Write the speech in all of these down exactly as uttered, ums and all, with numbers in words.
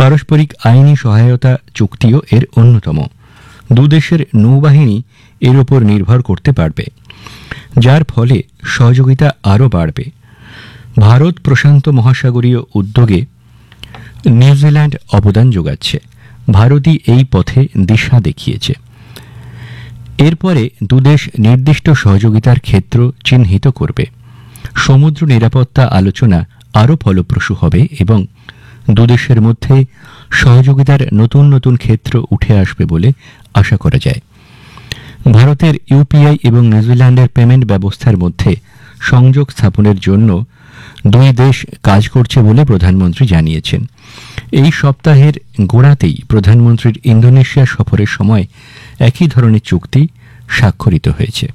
পারস্পরিক আইনি সহায়তা চুক্তিও এর অন্যতম। দুদেশের নৌবাহিনী এর উপর নির্ভর করতে পারবে, যার ফলে সহযোগিতা আরও বাড়বে। ভারত প্রশান্ত মহাসাগরীয় উদ্যোগে নিউজিল্যান্ড অবদান যোগাচ্ছে। ভারতই এই পথে দিশা দেখিয়েছে। এরপরে দুদেশ নির্দিষ্ট সহযোগিতার ক্ষেত্র চিহ্নিত করবে। সমুদ্র নিরাপত্তা আলোচনা আরও ফলপ্রসূ হবে এবং দুদেশের মধ্যে সহযোগিতার নতুন নতুন ক্ষেত্র উঠে আসবে বলে আশা করা যায়। ভারতের ইউপিআই এবং নিউজিল্যান্ডের পেমেন্ট ব্যবস্থার মধ্যে সংযোগ স্থাপনের জন্য দুই দেশ কাজ করছে বলে প্রধানমন্ত্রী জানিয়েছেন। এই সপ্তাহের গোড়াতেই প্রধানমন্ত্রীর ইন্দোনেশিয়া সফরের সময় একই ধরনের চুক্তি স্বাক্ষরিত হয়েছে।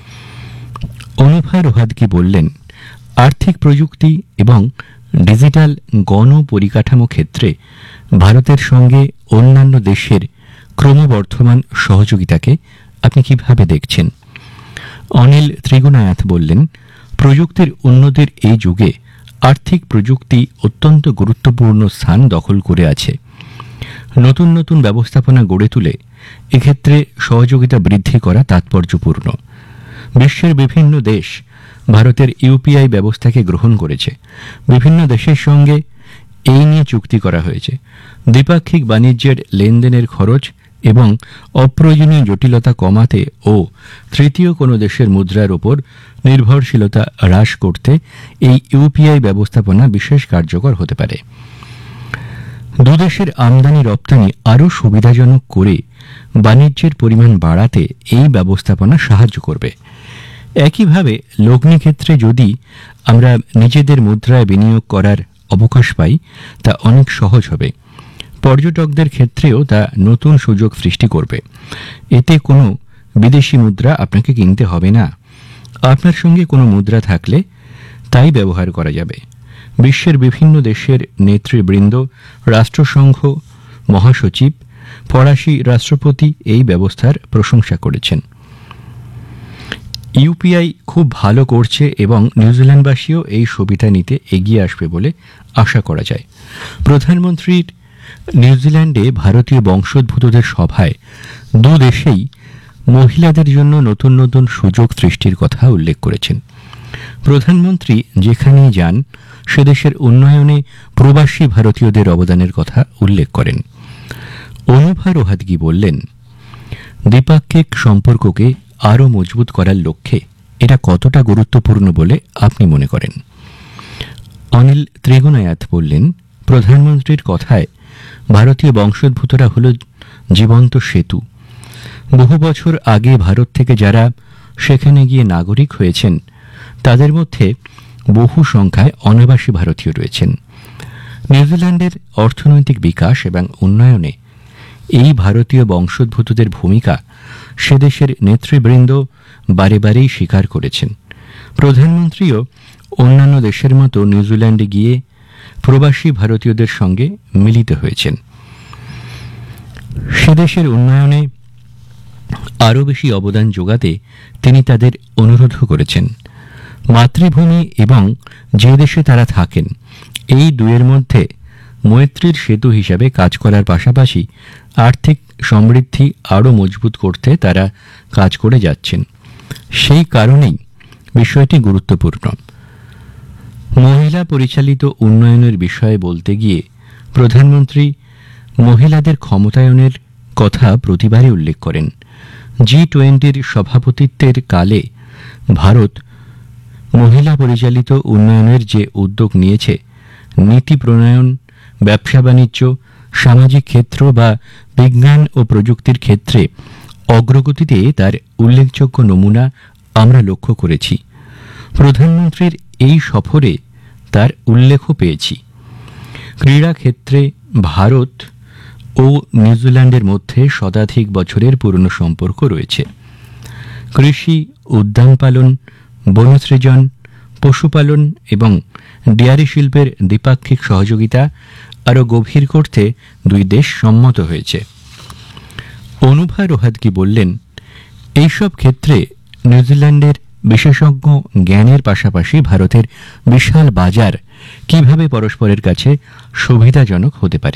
অনুভা রোহাতগি বললেন, আর্থিক প্রযুক্তি এবং ডিজিটাল গণ পরিকাঠামো ক্ষেত্রে ভারতের সঙ্গে অন্যান্য দেশের ক্রমবর্ধমান সহযোগিতাকে আপনি কিভাবে দেখছেন? অনিল ত্রিগুণায়াত বললেন, প্রযুক্তির উন্নতির এই যুগে আর্থিক প্রযুক্তি অত্যন্ত গুরুত্বপূর্ণ স্থান দখল করে আছে। নতুন নতুন ব্যবস্থাপনা গড়ে তুলে এক্ষেত্রে সহযোগিতা বৃদ্ধি করা তাৎপর্যপূর্ণ। বিশ্বের বিভিন্ন দেশ ভারতের ইউপিআই ব্যবস্থাকে গ্রহণ করেছে। বিভিন্ন দেশের সঙ্গে এই নিয়ে চুক্তি করা হয়েছে। দ্বিপাক্ষিক বাণিজ্যের লেনদেনের খরচ এবং অপ্রয়োজনীয় জটিলতা কমাতে ও তৃতীয় কোনো দেশের মুদ্রার ওপর নির্ভরশীলতা হ্রাস করতে এই ইউপিআই ব্যবস্থাপনা বিশেষ কার্যকর হতে পারে। দুদেশের আমদানি রপ্তানি আরও সুবিধাজনক করে বাণিজ্যের পরিমাণ বাড়াতে এই ব্যবস্থাপনা সাহায্য করবে। একইভাবে লগ্নি ক্ষেত্রে যদি আমরা নিজেদের মুদ্রায় বিনিয়োগ করার অবকাশ পাই, তা অনেক সহজ হবে। পর্যটকদের ক্ষেত্রেও তা নতুন সুযোগ সৃষ্টি করবে। এতে কোনো বিদেশি মুদ্রা আপনাকে কিনতে হবে না। আপনার সঙ্গে কোনো মুদ্রা থাকলে তাই ব্যবহার করা যাবে। বিশ্বের বিভিন্ন দেশের নেতৃবৃন্দ, রাষ্ট্রসংঘ মহাসচিব, ফরাসি রাষ্ট্রপতি এই ব্যবস্থার প্রশংসা করেছেন। ইউপিআই খুব ভালো করছে এবং নিউজিল্যান্ডবাসীও এই সুবিধা নিতে এগিয়ে আসবে বলে আশা করা যায়। প্রধানমন্ত্রীর নিউজিল্যান্ডে ভারতীয় বংশোদ্ভূতদের সভায় দু দেশেই মহিলাদের জন্য নতুন নতুন সুযোগ সৃষ্টির কথা উল্লেখ করেছেন। প্রধানমন্ত্রী যেখানেই যান সে দেশের উন্নয়নে প্রবাসী ভারতীয়দের অবদানের কথা উল্লেখ করেন। অনুভা রোহাতগি বললেন, দ্বিপাক্ষিক সম্পর্ককে আরও মজবুত করার লক্ষ্যে এটা কতটা গুরুত্বপূর্ণ বলে আপনি মনে করেন? অনিল ত্রিগুণায়াত বললেন, প্রধানমন্ত্রীর কথায় ভারতীয় বংশোদ্ভূতরা হল জীবন্ত সেতু। বহু বছর আগে ভারত থেকে যারা সেখানে গিয়ে নাগরিক হয়েছেন তাদের মধ্যে বহু সংখ্যায় অনাবাসী ভারতীয় রয়েছেন। নিউজিল্যান্ডের অর্থনৈতিক বিকাশ এবং উন্নয়নে এই ভারতীয় বংশোদ্ভূতদের ভূমিকা সে দেশের নেতৃবৃন্দ বারে বারেই স্বীকার করেছেন। প্রধানমন্ত্রীও অন্যান্য দেশের মতো নিউজিল্যান্ডে গিয়ে প্রবাসী ভারতীয়দের সঙ্গে মিলিত হয়েছেন। সে দেশের উন্নয়নে আরও বেশি অবদান যোগাতে তিনি তাদের অনুরোধ করেছেন। মাতৃভূমি এবং যে দেশে তারা থাকেন এই দুয়ের মধ্যে মৈত্রীর সেতু হিসাবে কাজ করার পাশাপাশি আর্থিক সমৃদ্ধি আরও মজবুত করতে তারা কাজ করে যাচ্ছেন। সেই কারণেই বিষয়টি গুরুত্বপূর্ণ। মহিলা পরিচালিত উন্নয়নের বিষয়ে বলতে গিয়ে প্রধানমন্ত্রী মহিলাদের ক্ষমতায়নের কথা প্রতিবারই উল্লেখ করেন। জি টোয়েন্টির সভাপতিত্বের কালে ভারত মহিলা পরিচালিত উন্নয়নের যে উদ্যোগ নিয়েছে, নীতি প্রণয়ন, ব্যবসা বাণিজ্য, সামাজিক ক্ষেত্র বা বিজ্ঞান ও প্রযুক্তির ক্ষেত্রে অগ্রগতিতে তার উল্লেখযোগ্য নমুনা আমরা লক্ষ্য করেছি। প্রধানমন্ত্রীর এই সফরে তার উল্লেখও পেয়েছি। ক্রীড়া ক্ষেত্রে ভারত ও নিউজিল্যান্ডের মধ্যে শতাধিক বছরের পুরনো সম্পর্ক রয়েছে। কৃষি, উদ্যান পালন, বনসৃজন, পশুপালন এবং ডেয়ারি শিল্পের দ্বিপাক্ষিক সহযোগিতা আরও গভীর করতে দুই দেশ সম্মত হয়েছে। অনুভা রোহাতগি বললেন, এইসব ক্ষেত্রে নিউজিল্যান্ডের বিশেষজ্ঞ জ্ঞানের পাশাপাশি ভারতের বিশাল বাজার কিভাবে পরস্পরের কাছে সুবিধাজনক হতে পারে।